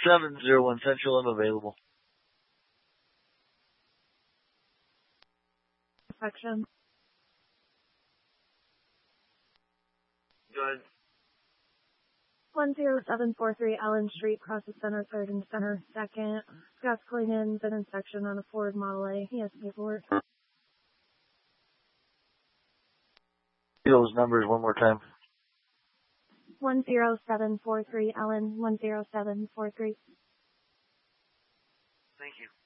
701 Central, I'm available. Section. Go ahead. 10743 Allen Street, crosses Center, 3rd and Center, 2nd. Scott's calling in, been inspection on a Ford Model A. He has paperwork. Those numbers one more time. 10743 Allen, 10743. Thank you.